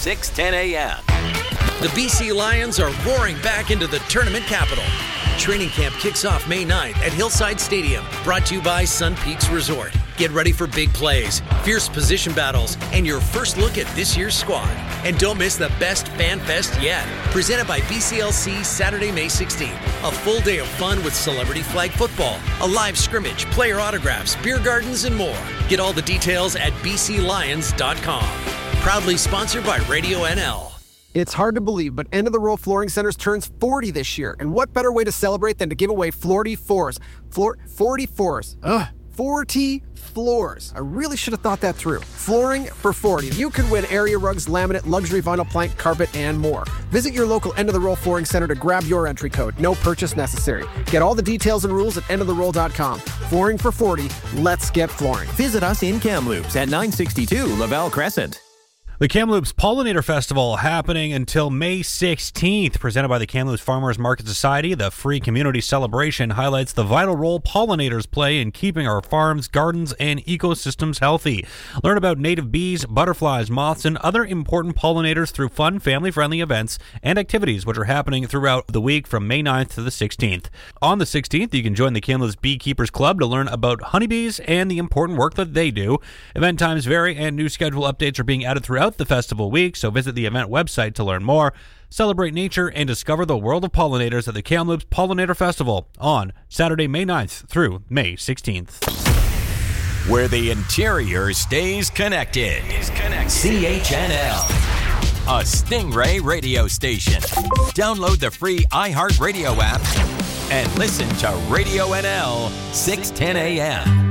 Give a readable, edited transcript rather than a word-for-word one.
6:10 a.m. The BC Lions are roaring back into the tournament capital. Training camp kicks off May 9th at Hillside Stadium, brought to you by Sun Peaks Resort. Get ready for big plays, fierce position battles, and your first look at this year's squad. And don't miss the best fan fest yet. Presented by BCLC Saturday, May 16th. A full day of fun with celebrity flag football, a live scrimmage, player autographs, beer gardens, and more. Get all the details at bclions.com. Proudly sponsored by Radio NL. It's hard to believe, but End of the Row Flooring Centers turns 40 this year. And what better way to celebrate than to give away 40 floors? 40 floors. 40 floors. I really should have thought that through. Flooring for 40. You could win area rugs, laminate, luxury vinyl plank, carpet, and more. Visit your local End of the Row Flooring Center to grab your entry code. No purchase necessary. Get all the details and rules at endoftherow.com. Flooring for 40. Let's get flooring. Visit us in Kamloops at 962 Laval Crescent. The Kamloops Pollinator Festival happening until May 16th. Presented by the Kamloops Farmers Market Society, the free community celebration highlights the vital role pollinators play in keeping our farms, gardens, and ecosystems healthy. Learn about native bees, butterflies, moths, and other important pollinators through fun, family-friendly events and activities which are happening throughout the week from May 9th to the 16th. On the 16th, you can join the Kamloops Beekeepers Club to learn about honeybees and the important work that they do. Event times vary and new schedule updates are being added throughout the festival week, so visit the event website to learn more. Celebrate nature and discover the world of pollinators at the Kamloops Pollinator Festival on Saturday, May 9th through May 16th. Where the interior stays connected. CHNL, a Stingray radio station. Download the free iHeartRadio app and listen to Radio NL 610 a.m.